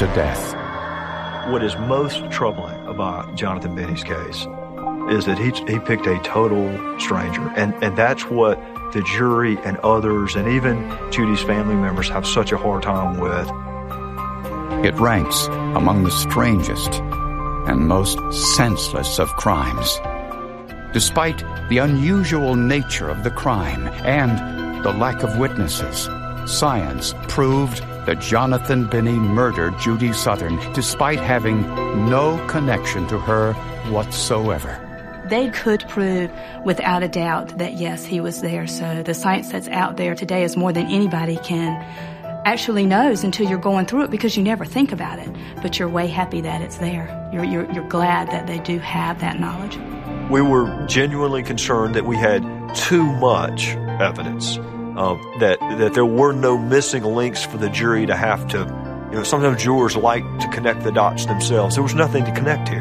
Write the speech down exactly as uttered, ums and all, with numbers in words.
to death. What is most troubling about Jonathan Binney's case is that he he picked a total stranger, and, and that's what the jury and others and even Judy's family members have such a hard time with. It ranks among the strangest and most senseless of crimes. Despite the unusual nature of the crime and the lack of witnesses, science proved that Jonathan Binney murdered Judy Southern despite having no connection to her whatsoever. They could prove without a doubt that, yes, he was there. So the science that's out there today is more than anybody can actually knows until you're going through it, because you never think about it. But you're way happy that it's there. You're, you're, you're glad that they do have that knowledge. We were genuinely concerned that we had too much evidence, uh, that that there were no missing links for the jury to have to, you know, sometimes jurors like to connect the dots themselves. There was nothing to connect here.